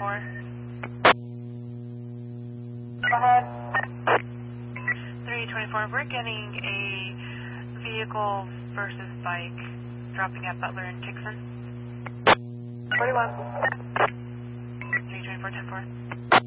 Go ahead. 324, we're getting a vehicle versus bike dropping at Butler and Dixon. 41. 324, 10-4.